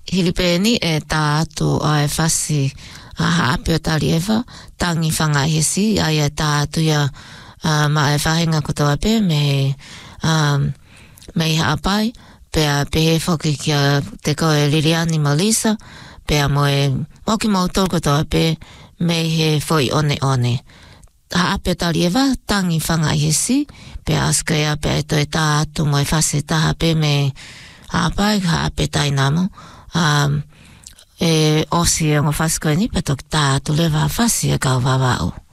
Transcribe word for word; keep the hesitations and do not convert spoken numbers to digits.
Hilipeni e tā atu ai whasi a haape o talieva, tangi whangahisi, ai e tā atu ia uh, ma e whahinga kutoa pe, me, um, me i haapai, pea pehe whoki kia te koe Liliani Malisa, pea moe moki mautou kutoa pe, me he foi one one. Haape o talieva, tangi whangahisi, pea askaya pea e toi tā atu moe whasi taha pe me haapai, haape tainamo, um, e osi e ngo whaskoe ni patok tā tu lewa whasi e kau wawau.